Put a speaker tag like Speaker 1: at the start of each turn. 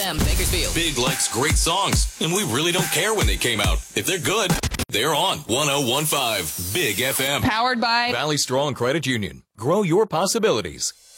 Speaker 1: FM, Bakersfield.
Speaker 2: Big likes great songs, and we really don't care when they came out. If they're good, they're on 101.5 Big FM.
Speaker 3: Powered by
Speaker 2: Valley Strong Credit Union. Grow your possibilities.